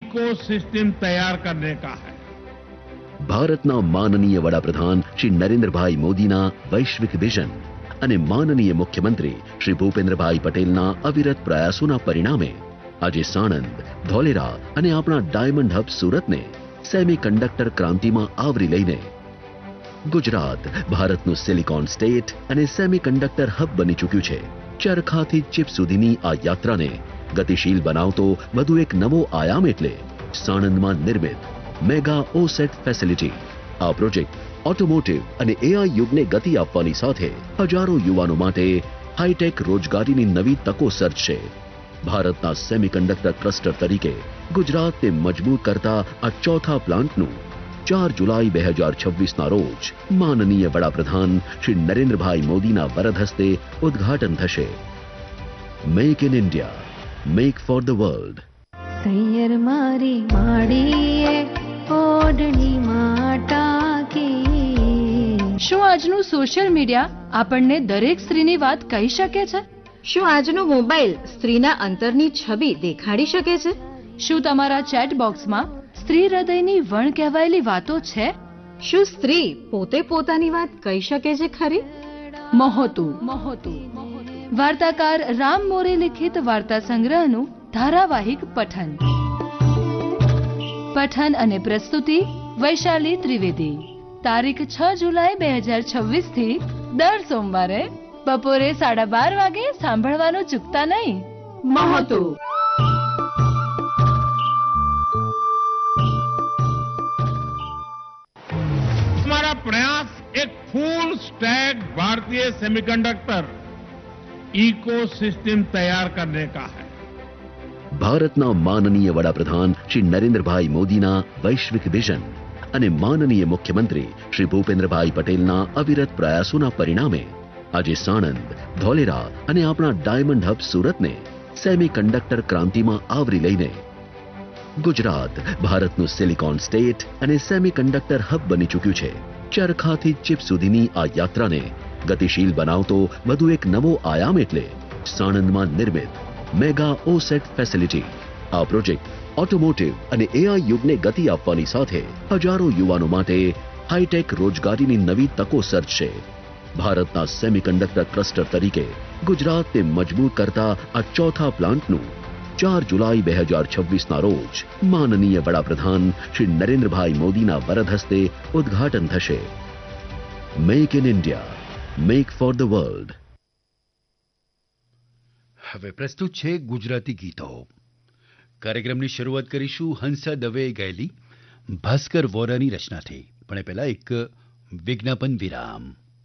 Ecosystem तैयार करने का है। ભારતના માનનીય વડાપ્રધાન શ્રી નરેન્દ્રભાઈ મોદીના વૈશ્વિક વિઝન અને માનનીય મુખ્યમંત્રી શ્રી ભૂપેન્દ્રભાઈ પટેલના અવિરત પ્રયાસોના પરિણામે આજે સાણંદ, ધોલેરા અને આપણા ડાયમંડ હબ સુરતને સેમિકન્ડક્ટર ક્રાંતિમાં આવરી લઈને ગુજરાત ભારતનું સિલિકોન સ્ટેટ અને સેમિકન્ડક્ટર હબ બની ચૂક્યું છે। ચરખાથી ચિપ સુધીની આ યાત્રાને ગતિશીલ બનાવતો વધુ એક નવો આયામ એટલે સાણંદમાં નિર્મિત મેગા ઓસેટ ફેસિલિટી। આ પ્રોજેક્ટ ઓટોમોટિવ અને એઆઈ યુગને ગતિ આપવાની સાથે હજારો યુવાનો માટે હાઈટેક રોજગારીની નવી તકો સર્જશે। ભારતના સેમિકન્ડક્ટર ક્લસ્ટર તરીકે ગુજરાતને મજબૂત કરતા આ ચોથા પ્લાન્ટનું 4 જુલાઈ 2026ના રોજ માનનીય વડાપ્રધાન શ્રી નરેન્દ્રભાઈ મોદીના વરદ હસ્તે ઉદ્ઘાટન થશે। Make in India, make for the world. સૈયર મારી માડીએ ઓઢણી માટાકી। શું આજનું સોશિયલ મીડિયા આપણને દરેક સ્ત્રીની વાત કહી શકે છે? શું આજનો મોબાઈલ સ્ત્રીના અંતરની છબી દેખાડી શકે છે? શું તમારા ચેટ બોક્સમાં સ્ત્રી હૃદયની વણ કહેવાયેલી વાતો છે? શું સ્ત્રી પોતે પોતાની વાત કહી શકે છે ખરી? મહોતું વાર્તાકાર રામ મોરે લિખિત વાર્તા સંગ્રહનું ધારાવાહિક પઠન અને પ્રસ્તુતિ વૈશાલી ત્રિવેદી। તારીખ 6 જુલાઈ 2026 થી દર સોમવારે બપોરે 12:30 વાગે સાંભળવાનું ચૂકતા નહીં। મહોતું। हमारा प्रयास एक फुल स्टैक भारतीय सेमीकंडक्टर इकोसिस्टम तैयार करने का है। ભારતના માનનીય વડાપ્રધાન શ્રી નરેન્દ્રભાઈ મોદીના વૈશ્વિક વિઝન અને માનનીય મુખ્યમંત્રી શ્રી ભૂપેન્દ્રભાઈ પટેલના અવિરત પ્રયાસોના પરિણામે આજે સાણંદ, ધોલેરા અને આપણા ડાયમંડ હબ સુરતને સેમિકન્ડક્ટર ક્રાંતિમાં આવરી લઈને ગુજરાત ભારતનું સિલિકોન સ્ટેટ અને સેમિકન્ડક્ટર હબ બની ચૂક્યું છે। ચરખાથી ચિપ સુધીની આ યાત્રાને ગતિશીલ બનાવતો વધુ એક નવો આયામ એટલે સાણંદમાં નિર્મિત મેગા ઓસેટ ફેસિલિટી। આ પ્રોજેક્ટ ઓટોમોટિવ અને એઆઈ યુગને ગતિ આપવાની સાથે હજારો યુવાનો માટે હાઈટેક રોજગારીની નવી તકો સર્જશે। ભારતના સેમિકન્ડક્ટર ક્લસ્ટર તરીકે ગુજરાતને મજબૂત કરતા આ ચોથા પ્લાન્ટનું 4 જુલાઈ 2026ના રોજ માનનીય વડાપ્રધાન શ્રી નરેન્દ્રભાઈ મોદીના વરદ હસ્તે ઉદ્ઘાટન થશે। Make in India, make for the world. હવે પ્રસ્તુત છે ગુજરાતી ગીતો। કાર્યક્રમની શરૂઆત કરીશું હંસા દવેએ ગાયેલી ભાસ્કર વોરાની રચનાથી, પણ એ પહેલા એક વિજ્ઞાપન વિરામ।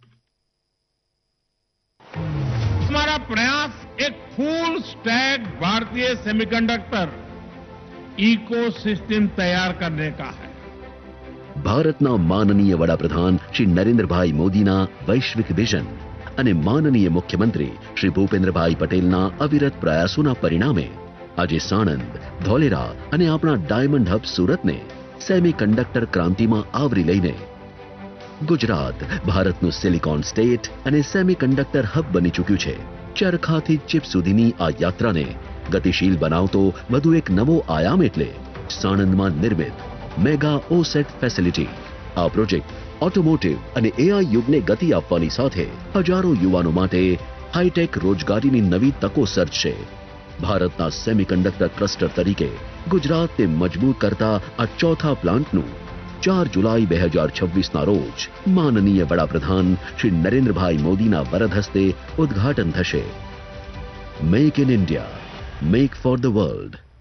हमारा प्रयास एक फुल स्टैक भारतीय सेमीकंडक्टर इकोसिस्टम तैयार करने का है। ભારતના માનનીય વડાપ્રધાન શ્રી નરેન્દ્રભાઈ મોદીના વૈશ્વિક વિઝન અને માનનીય મુખ્યમંત્રી શ્રી ભૂપેન્દ્રભાઈ પટેલના અવિરત પ્રયાસોના પરિણામે આજે સાણંદ, ધોલેરા અને આપણા ડાયમંડ હબ સુરતને સેમિકન્ડક્ટર ક્રાંતિમાં આવરી લઈને ગુજરાત ભારતનું સિલિકોન સ્ટેટ અને સેમિકન્ડક્ટર હબ બની ચૂક્યું છે। ચરખાથી ચિપ સુધીની આ યાત્રાને ગતિશીલ બનાવતો વધુ એક નવો આયામ એટલે સાણંદમાં નિર્મિત મેગા ઓસેટ ફેસિલિટી। આ પ્રોજેક્ટ ઓટોમોટિવ અને એઆઈ યુગને ગતિ આપવાની સાથે હજારો યુવાનો માટે હાઈટેક રોજગારીની નવી તકો સર્જશે। ભારતના સેમિકન્ડક્ટર ક્લસ્ટર તરીકે ગુજરાતને મજબૂત કરતા આ ચોથા પ્લાન્ટનું 4 જુલાઈ 2026ના રોજ માનનીય વડાપ્રધાન શ્રી નરેન્દ્રભાઈ મોદીના વરદ હસ્તે ઉદ્ઘાટન થશે। Make in India, make for the world.